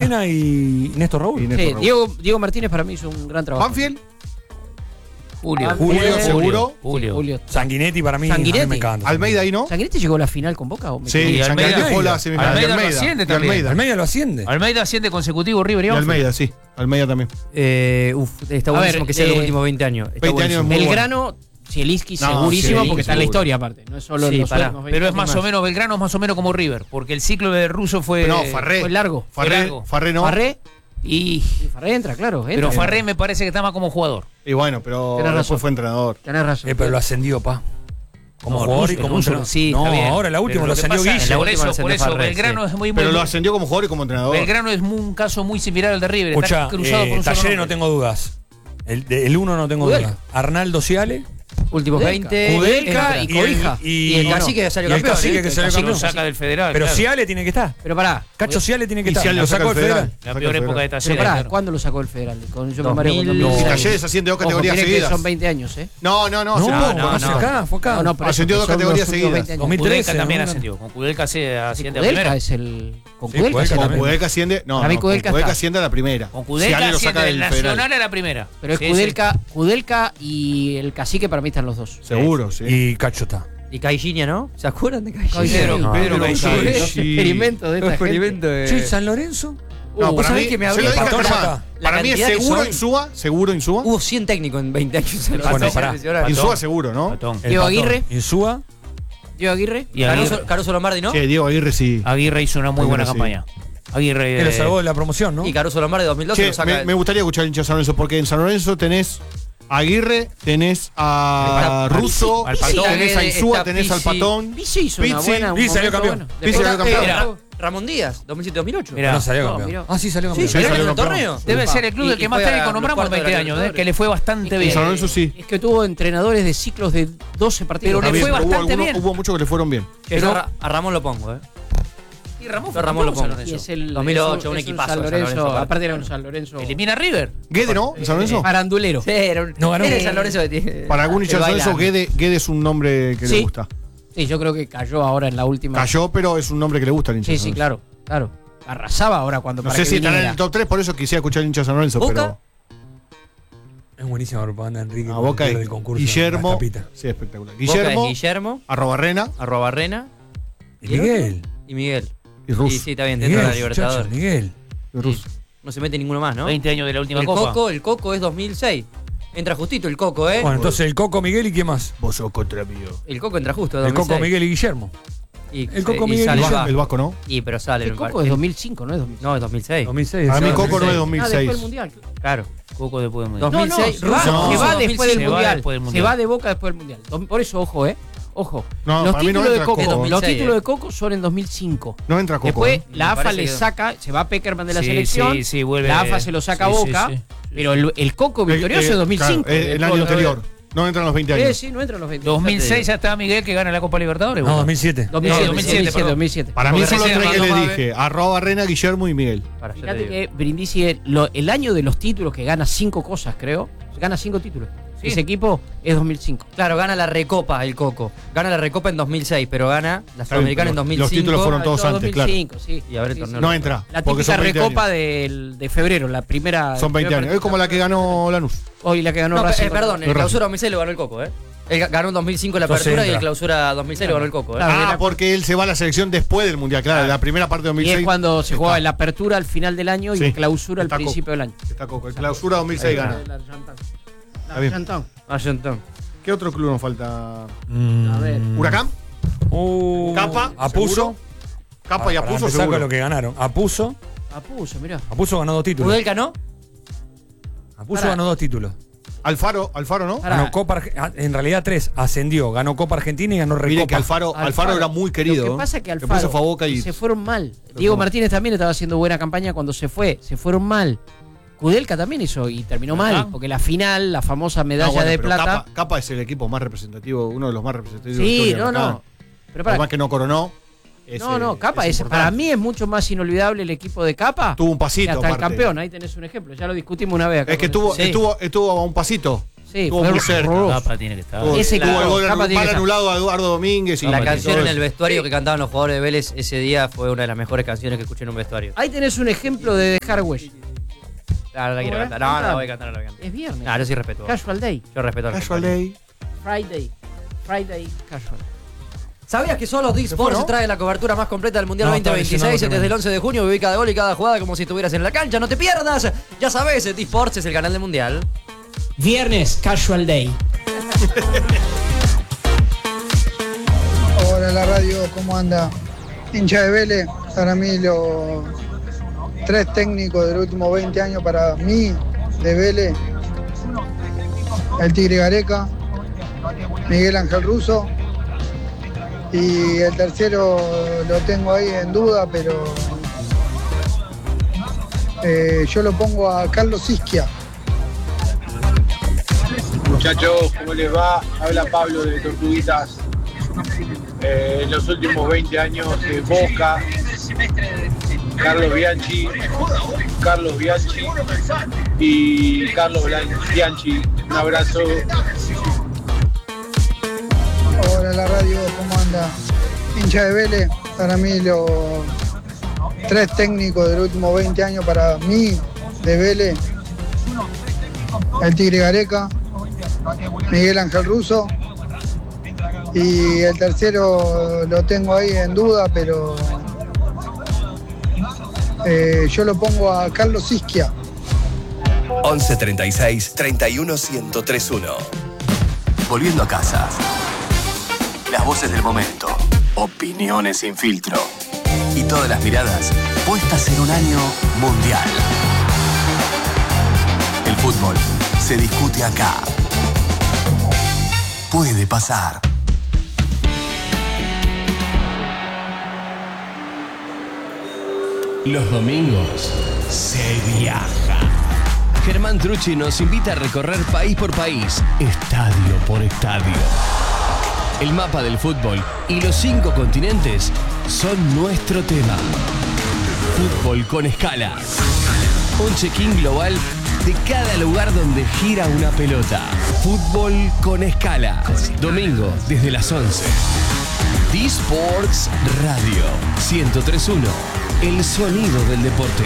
Molina y Néstor Raúl. Sí, Diego Martínez para mí hizo un gran trabajo. Banfield. Julio, seguro. Julio. Sanguinetti para mí, a mí me encanta. Almeida ahí, ¿no? ¿Sanguinetti llegó a la final con Boca? ¿O me Sí, Y Sanguinetti Almeida. jugó la semifinal. Almeida Y lo asciende y también. Almeida. Almeida lo asciende. Almeida asciende consecutivo River y Y Banfield. Almeida, sí. Almeida también. Está A buenísimo ver, que sea los últimos 20 años. Está 20 años buenísimo. muy Belgrano, Zielinski No, segurísimo Zielinski porque está en la seguro. historia aparte. No es solo Sí, en los pará. últimos 20 Pero es más años. o menos, Belgrano es más o menos como River, porque el ciclo de Russo fue. No, Farré. Fue largo. largo. Farré no. Farré. Y. Y Farré entra, claro. Entra. Pero Farré me parece que está más como jugador. Y bueno, pero Tenés después razón. fue entrenador. Tenés razón. Pero lo ascendió, pa. Como No, jugador y Russo, como Russo, entrenador. sí, no, está bien. ahora la última Pero lo que ascendió pasa- Guille. la última lo Por eso, ascendió Farré, Belgrano sí. es muy Pero lo ascendió como jugador y como entrenador. Belgrano es un caso muy similar al de River. Escucha, Está cruzado por un solo Talleres no nombre. tengo dudas. El uno no tengo Kudelka. dudas. Arnaldo Ciale. Últimos Kudelka. 20. Kudelka entra. y Cobija. Y el cacique que salió y el campeón, cacique ¿eh? que salió Casi campeón. lo saca del Federal. Pero claro. Ciale tiene que estar. Pero pará. Cacho Ciale tiene que Y estar. Ciale Lo sacó del Federal. La peor época de Pero Talleres. pará, claro. ¿cuándo lo sacó el Federal? Yo me 2000. mareo con Y 2006. Talleres asciende 2 Ojo, categorías mirá que seguidas. son 20 años, ¿eh? No, hace No, poco. no, fue acá, fue acá. No, pero Ascendió eso, 2 son categorías los últimos seguidas. 20 años. 2013, Kudelka también ¿no? ascendió. Con Kudelka se asciende a Kudelka primera. es el. Con Sí, Kudelka Kudelka es el- Con también. Kudelka asciende. No, Para mí no, Kudelka con Kudelka está. asciende a la primera. Con Kudelka Ciale lo asciende saca del del Federal. Nacional a la primera. Pero es Sí, Kudelka y el cacique para mí están los dos. Seguro, sí. Y Cacho está. Y Caixinha, ¿no? ¿Se acuerdan de Caixinha? Pedro Caixinha. Los experimentos de esta gente. Experimento de... Che, San Lorenzo. No, ¿vos para sabés mí, que me se abrió lo dije a Patón Germán. Mata? La Para mí es cantidad que seguro son. Insúa, seguro Insúa. Hubo 100 técnicos en 20 años. Bueno, pará. Insúa seguro, ¿no? Patón. El Diego Patón. Aguirre. Insúa. Diego Aguirre. Y Aguirre, Caruso Lombardi, ¿no? Sí, Diego Aguirre sí. Aguirre hizo una muy buena Aguirre, sí. campaña. Aguirre. Que lo salvó de la promoción, ¿no? Y Caruso Lombardi 2012 Che, lo saca. me gustaría escuchar hincha de San Lorenzo, porque en San Lorenzo tenés a Aguirre, tenés a Está- Russo, al Patón. tenés a Insúa, Está tenés al Pizzi. Patón. Pizzi hizo una Pizzi. buena. un Pizzi salió momento campeón. bueno. Pizzi salió Después- campeón. Ramón Díaz, 2007-2008. Mirá. No salió No, campeón. mirá. Ah, sí, salió Sí, campeón. salió salió en el campeón. torneo. Debe ser el club Y- del que y más fue a técnico los nombramos en cuartos de 20 la años, Libertadores. que le fue bastante En bien. San Lorenzo sí. Es que tuvo entrenadores de ciclos de 12 partidos. Pero Está le bien, fue pero bastante bien. hubo muchos que le fueron bien. Pero a Ramón lo pongo, ¿eh? Y Ramón Yo a Ramón lo campeón, pongo. San Y Lorenzo. es el 2008, un es equipazo San de San Lorenzo, Lorenzo, aparte era un San Lorenzo. Elimina a River. Guede, ¿no? ¿En San Lorenzo? Farandulero. Sí, era un... No ganó. Era el San Lorenzo que tiene... Para algún hincha de San Lorenzo, Guede es un nombre que le Sí. gusta. Sí, yo creo que cayó ahora en la última. Cayó, pero es un nombre que le gusta al hincha Sí, de San sí, Lorenzo. claro. Arrasaba ahora cuando No para sé que si estará en viniera. el top 3, por eso quisiera escuchar al hincha de San Lorenzo, ¿Boca? pero. Es buenísima propaganda, Enrique. A Boca del y concurso. Guillermo. La tapita. Sí, espectacular. Boca es Guillermo, Guillermo, @Rena @Barrena Y Miguel. y Miguel. y Russo. Y sí, está bien, dentro de la Miguel, Libertadores. muchachos, Miguel. Y Russo. No se mete ninguno más, ¿no? 20 años de la última el copa. Coco es 2006. Entra justito el Coco, ¿eh? Bueno, entonces el Coco, Miguel y ¿quién más? Vos sos contra mío. El Coco entra justo, El 2006. Coco, Miguel y Guillermo. Y, el Coco, y Miguel sale y va. El Vasco, ¿no? Y pero sale. El me Coco parece. es 2005, no es 2006. No, es 2006. 2006. Para mí sí, Coco no es 2006. 2006. después del Mundial. Claro. Coco después del Mundial. 2006, se va, Russo. se va No, después del se va mundial. después del Se Mundial. va de Boca después del Mundial. Por eso, ojo, Ojo. No, los para mí no títulos de entra Coco, Coco. los 2006, títulos de Coco son en 2005. No entra Coco. Después ¿eh? la Me AFA parece le que- saca, se va Peckerman de la Sí, selección. sí, vuelve. La AFA se lo saca a Sí, sí, Boca. sí. Pero el Coco victorioso es 2005. Claro, el año anterior. No entran los 20 años. Sí, no entran los 20. 2006 ya estaba Miguel que gana la Copa Libertadores. No, Boca. 2007. 2007. Para mí Porque son los recién tres que mandó les más dije. @Rena, Guillermo y Miguel. Para, yo te Fíjate digo. que Brindisi, el año de los títulos que gana 5 cosas, creo. Gana 5 títulos. Sí. Ese equipo es 2005. Claro, gana la Recopa el Coco. Gana la Recopa en 2006, pero gana la Está bien, Sudamericana en los 2005. títulos fueron todos Todo antes, claro. 2005, sí. Y a ver el Sí, torneo. sí. No entra. La porque típica son 20 recopa años. de febrero, la primera. Son 20 años. Es como la que ganó Lanús. Hoy la que ganó No, Racing. perdón, el Racing. clausura 2006 lo ganó el Coco, ¿eh? Él ganó en 2005 la Entonces apertura y entra. el clausura 2006 lo ganó el Coco, ¿eh? Claro. Porque él se va a la selección después del Mundial. Claro, la primera parte de Y 2006. es cuando se jugaba está. la apertura al final del año y Sí. clausura al Está principio del año. Está Coco. El clausura 2006 gana. Está bien. Washington. ¿Qué otro club nos falta? A ver. ¿Huracán? Capa. Apuso. ¿seguro? Capa y Para Apuso, empezar con seguro. lo que ganaron. Apuso. Apuso, mirá. Apuso ganó 2 títulos. Kudelka, ¿no? Apuso Pará. ganó 2 títulos. Alfaro, ¿no? Pará. Ganó Copa en realidad 3. Ascendió. Ganó Copa Argentina y ganó Miren Recopa. que Alfaro era muy querido. Lo que pasa es que Después Alfaro se fue a Boca y se fueron mal. Diego Martínez también estaba haciendo buena campaña cuando se fue. Se fueron mal. Kudelka también hizo y terminó mal. Porque la final, la famosa medalla No, bueno, de pero plata. Capa es el equipo más representativo, uno de los más representativos de la Sí, historia no, de no. Huracán. Pero Por para, más que no coronó. Capa es, importante. para mí es mucho más inolvidable el equipo de Capa. Tuvo un pasito, que hasta el aparte. campeón, ahí tenés un ejemplo. Ya lo discutimos una vez acá. Es que con estuvo a un pasito. Sí, Estuvo fue muy cerca. horroroso. Capa tiene que estar. Ese Tuvo el gol Capa tiene mal que anulado a Eduardo Domínguez. Y La todo canción en eso. el vestuario que cantaban los jugadores de Vélez ese día fue una de las mejores canciones que escuché en un vestuario. Ahí tenés un ejemplo de dejar huella. No la quiero ¿Cómo cantar. es? No, la voy a cantar, no la voy a cantar. Es viernes. No, yo sí respeto. Casual Day. Yo respeto al Casual vestuario. Day. Friday Casual. ¿Sabías que solo D-Sports trae la cobertura más completa del Mundial No, está 2026 lesionado desde el 11 de junio? Viví cada gol y cada jugada como si estuvieras en la cancha. ¡No te pierdas! Ya sabes, D-Sports es el canal del Mundial. Viernes Casual Day. Hola la radio, ¿cómo anda? Hincha de Vélez, para mí los 3 técnicos de los últimos 20 años para mí de Vélez, el Tigre Gareca, Miguel Ángel Russo, y el tercero lo tengo ahí en duda, pero yo lo pongo a Carlos Isquia. Muchachos, ¿cómo les va? Habla Pablo de Tortuguitas. En los últimos 20 años de Boca, Carlos Bianchi y Carlos Bianchi. Un abrazo. Hola la radio, ¿cómo anda? Hincha de Vélez, para mí los 3 técnicos de los últimos 20 años para mí de Vélez, el Tigre Gareca, Miguel Ángel Russo, y el tercero lo tengo ahí en duda, pero yo lo pongo a Carlos Isquia. 11 36 31 1031. Volviendo a casa. Las voces del momento. Opiniones sin filtro. Y todas las miradas puestas en un año mundial. El fútbol se discute acá. Puede pasar. Los domingos se viaja. Germán Trucci nos invita a recorrer país por país, estadio por estadio. El mapa del fútbol y los 5 continentes son nuestro tema. Fútbol con escala. Un check-in global de cada lugar donde gira una pelota. Fútbol con escala. Domingo desde las 11. D-Sports Radio 1031. El sonido del deporte.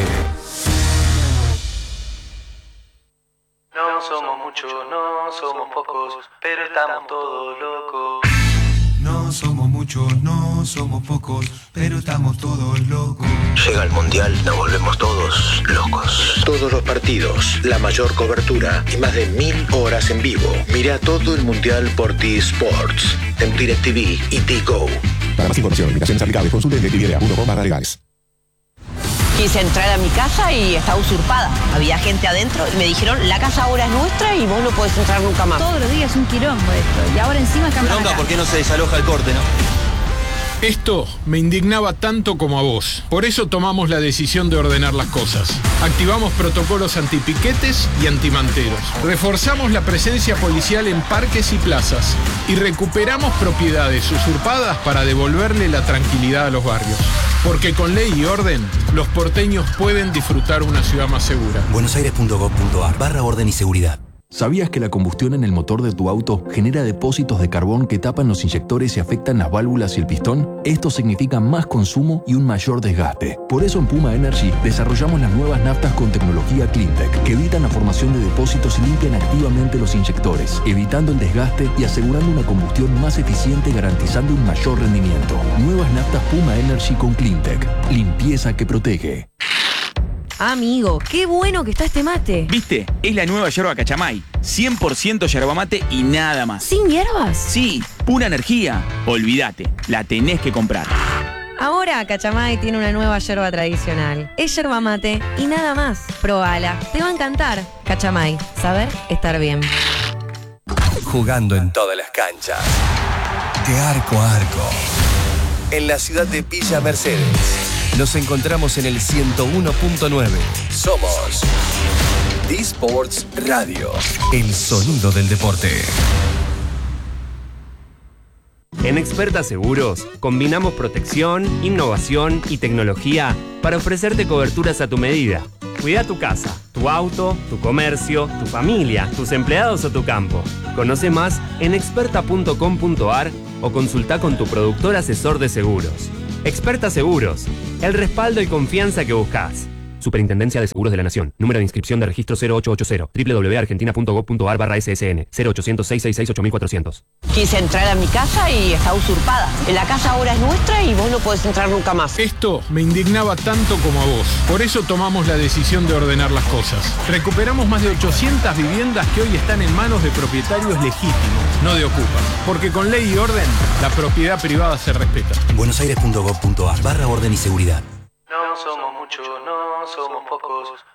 No somos muchos, no somos pocos, pero estamos todos locos. No somos muchos, no somos pocos, pero estamos todos locos. Llega el Mundial, nos volvemos todos locos. Todos los partidos, la mayor cobertura y más de 1000 horas en vivo. Mira todo el Mundial por D-Sports, en DirecTV y D-Go. Para más información, limitaciones aplicables, consulte en DirecTV.com/legales. Quise entrar a mi casa y estaba usurpada. Había gente adentro y me dijeron, la casa ahora es nuestra y vos no podés entrar nunca más. Todos los días es un quilombo esto. Y ahora encima cambian acá. ¿Por qué no se desaloja el corte, no? Esto me indignaba tanto como a vos. Por eso tomamos la decisión de ordenar las cosas. Activamos protocolos antipiquetes y antimanteros. Reforzamos la presencia policial en parques y plazas. Y recuperamos propiedades usurpadas para devolverle la tranquilidad a los barrios. Porque con ley y orden, los porteños pueden disfrutar una ciudad más segura. buenosaires.gov.ar/orden y seguridad. ¿Sabías que la combustión en el motor de tu auto genera depósitos de carbón que tapan los inyectores y afectan las válvulas y el pistón? Esto significa más consumo y un mayor desgaste. Por eso en Puma Energy desarrollamos las nuevas naftas con tecnología CleanTech, que evitan la formación de depósitos y limpian activamente los inyectores, evitando el desgaste y asegurando una combustión más eficiente, garantizando un mayor rendimiento. Nuevas naftas Puma Energy con CleanTech. Limpieza que protege. Amigo, qué bueno que está este mate. ¿Viste? Es la nueva yerba Cachamay. 100% yerba mate y nada más. ¿Sin hierbas? Sí, pura energía. Olvídate, la tenés que comprar. Ahora Cachamay tiene una nueva yerba tradicional. Es yerba mate y nada más. Probala, te va a encantar. Cachamay, saber estar bien. Jugando en todas las canchas. De arco a arco. En la ciudad de Villa Mercedes. Nos encontramos en el 101.9. Somos D-Sports Radio. El sonido del deporte. En Experta Seguros, combinamos protección, innovación y tecnología para ofrecerte coberturas a tu medida. Cuida tu casa, tu auto, tu comercio, tu familia, tus empleados o tu campo. Conoce más en experta.com.ar o consulta con tu productor asesor de seguros. Experta Seguros, el respaldo y confianza que buscas. Superintendencia de Seguros de la Nación. Número de inscripción de registro 0880. www.argentina.gov.ar/SSN. 0800-666-8400. Quise entrar a mi casa y está usurpada. La casa ahora es nuestra y vos no podés entrar nunca más. Esto me indignaba tanto como a vos. Por eso tomamos la decisión de ordenar las cosas. Recuperamos más de 800 viviendas que hoy están en manos de propietarios legítimos, no de ocupas. Porque con ley y orden, la propiedad privada se respeta. buenosaires.gov.ar/orden y seguridad. No somos muchos, no somos pocos,